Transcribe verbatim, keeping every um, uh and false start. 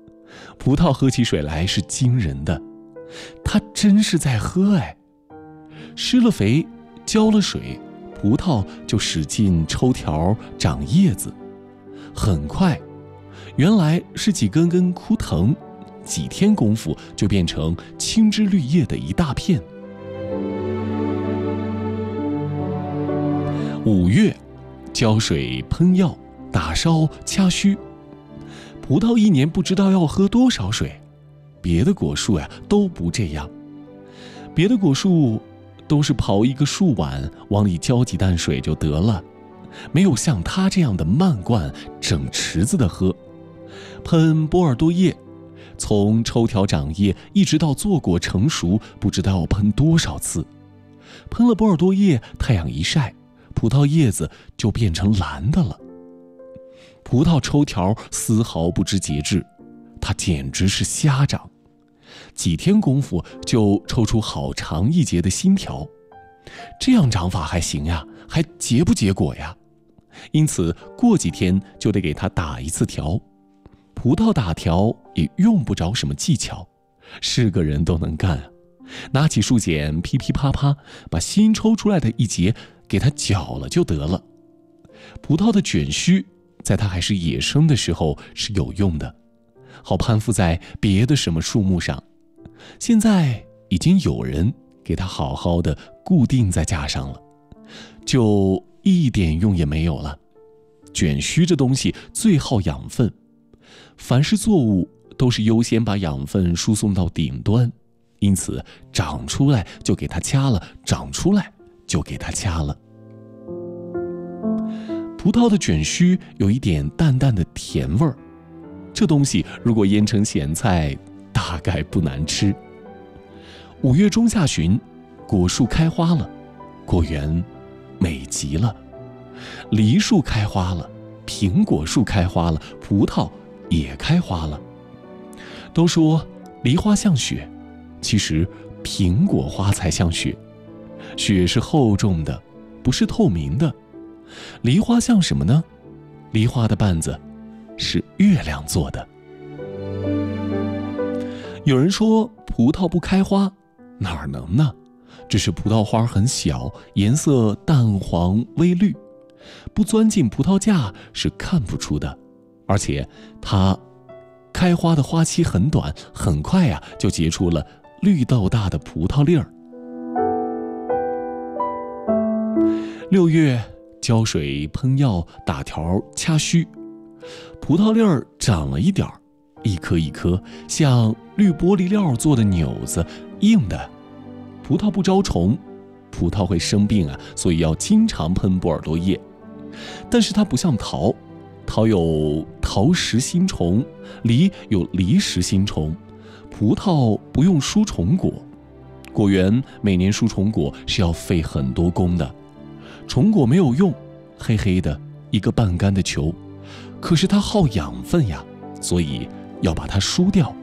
葡萄喝起水来是惊人的，它真是在喝哎！施了肥，浇了水，葡萄就使劲抽条长叶子，很快，原来是几根根枯藤，几天功夫就变成青枝绿叶的一大片。五月，浇水喷药，打烧掐须。葡萄一年不知道要喝多少水，别的果树呀都不这样。别的果树都是刨一个树碗，往里浇几担水就得了，没有像它这样的慢灌整池子的喝。喷波尔多叶，从抽条长叶一直到坐果成熟，不知道要喷多少次。喷了波尔多叶，太阳一晒，葡萄叶子就变成蓝的了。葡萄抽条丝毫不知节制，它简直是瞎长，几天功夫就抽出好长一截的新条。这样长法还行呀，还结不结果呀？因此过几天就得给它打一次条。葡萄打条也用不着什么技巧，是个人都能干啊。拿起树剪，噼噼啪啪把新抽出来的一节给它绞了就得了。葡萄的卷须在它还是野生的时候是有用的，好攀附在别的什么树木上。现在已经有人给它好好的固定在架上了，就一点用也没有了。卷须这东西最好养分，凡是作物都是优先把养分输送到顶端，因此长出来就给它掐了，长出来就给它掐了。葡萄的卷须有一点淡淡的甜味儿，这东西如果腌成咸菜，大概不难吃。五月中下旬，果树开花了，果园美极了。梨树开花了，苹果树开花了，葡萄也开花了。都说梨花像雪，其实苹果花才像雪。雪是厚重的，不是透明的。梨花像什么呢？梨花的瓣子是月亮做的。有人说葡萄不开花，哪儿能呢？只是葡萄花很小，颜色淡黄微绿，不钻进葡萄架是看不出的。而且它开花的花期很短，很快呀、啊、就结出了绿豆大的葡萄粒儿。六月，浇水喷药，打条掐须，葡萄粒儿长了一点儿，一颗一颗像绿玻璃料做的钮子，硬的。葡萄不招虫，葡萄会生病啊，所以要经常喷波尔多叶。但是它不像桃，桃有桃实心虫，梨有梨实心虫，葡萄不用输虫果。果园每年输虫果是要费很多功的，虫果没有用，黑黑的一个半干的球，可是它耗养分呀，所以要把它输掉。